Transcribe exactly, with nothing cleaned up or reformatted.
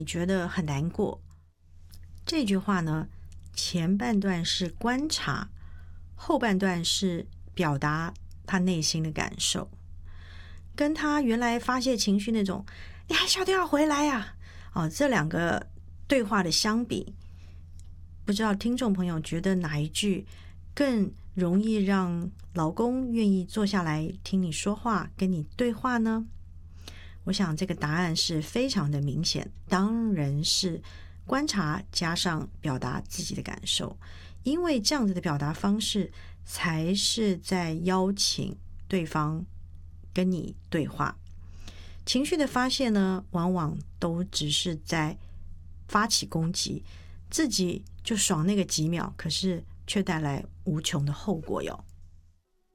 你觉得很难过。这句话呢，前半段是观察，后半段是表达他内心的感受，跟他原来发泄情绪那种你还晓得要回来啊，哦，这两个对话的相比，不知道听众朋友觉得哪一句更容易让老公愿意坐下来听你说话，跟你对话呢？我想这个答案是非常的明显，当然是观察加上表达自己的感受，因为这样子的表达方式才是在邀请对方跟你对话。情绪的发泄呢，往往都只是在发起攻击，自己就爽那个几秒，可是却带来无穷的后果哟。